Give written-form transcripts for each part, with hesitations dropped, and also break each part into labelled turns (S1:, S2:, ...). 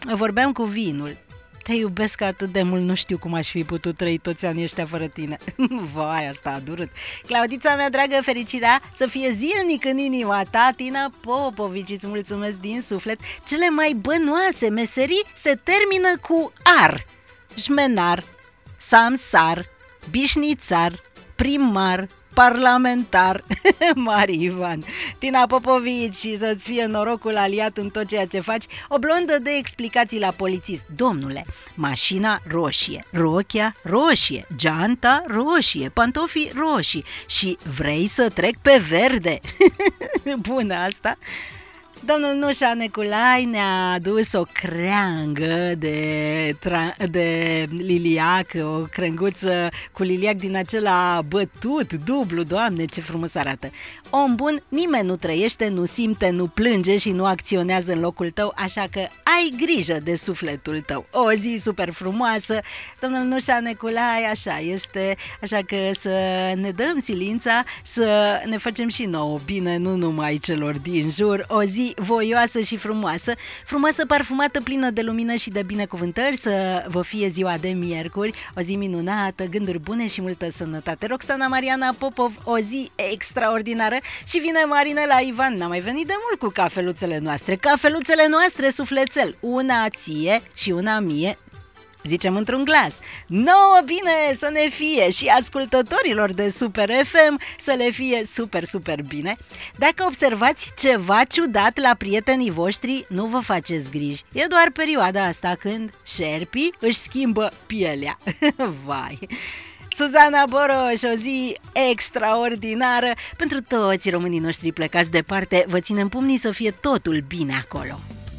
S1: Vorbeam cu vinul. Te iubesc atât de mult, nu știu cum aș fi putut trăi toți anii ăștia fără tine. Vai, asta a durut. Claudița mea dragă, fericirea să fie zilnic în inima ta. Tina Popovici, îți mulțumesc din suflet. Cele mai bănoase meserii se termină cu ar. Șmenar, samsar, bișnițar, primar, parlamentar. Mari Ivan. Tina Popovici, să-ți fie norocul aliat în tot ceea ce faci. O blondă de explicații la polițist. Domnule, mașina roșie, rochia roșie, geanta roșie, pantofii roșii și vrei să trec pe verde. Bună asta. Domnul Nușa Neculai ne-a adus o creangă de liliac, o crânguță cu liliac din acela bătut, dublu. Doamne, ce frumos arată! Om bun, nimeni nu trăiește, nu simte, nu plânge și nu acționează în locul tău, așa că ai grijă de sufletul tău. O zi super frumoasă, domnul Nușa Neculai, așa este, așa că să ne dăm silința, să ne facem și nouă bine, nu numai celor din jur. O zi voioasă și frumoasă, frumoasă, parfumată, plină de lumină și de binecuvântări, să vă fie ziua de miercuri, o zi minunată, gânduri bune și multă sănătate. Roxana Mariana Popov, o zi extraordinară. Și vine Marinela Ivan, n-a mai venit de mult cu cafeluțele noastre sufletel, una ție și una mie, zicem într-un glas. Nouă bine să ne fie și ascultătorilor de Super FM să le fie super, super bine. Dacă observați ceva ciudat la prietenii voștri, nu vă faceți griji. E doar perioada asta când șerpii își schimbă pielea. Vai! Suzana Boroș, o zi extraordinară pentru toți românii noștri plecați departe. Vă ținem pumnii să fie totul bine acolo.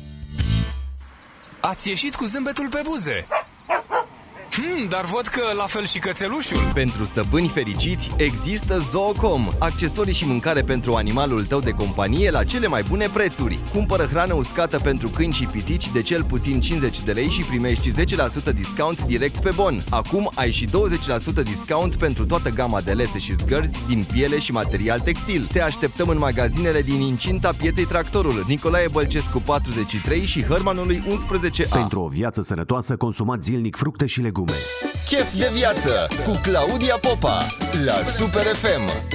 S2: Ați ieșit cu zâmbetul pe buze. Dar văd că la fel și cățelușul.
S3: Pentru stăpâni fericiți există Zoocom, accesorii și mâncare pentru animalul tău de companie la cele mai bune prețuri. Cumpără hrană uscată pentru câini și pisici de cel puțin 50 de lei și primești 10% discount direct pe bon. Acum ai și 20% discount pentru toată gama de lese și zgărzi din piele și material textil. Te așteptăm în magazinele din incinta Pieței Tractorul, Nicolae Bălcescu 43 și Hărmanului 11A.
S4: Pentru o viață sănătoasă, consumați zilnic fructe și legume.
S3: Chef de viață cu Claudia Popa la Super FM.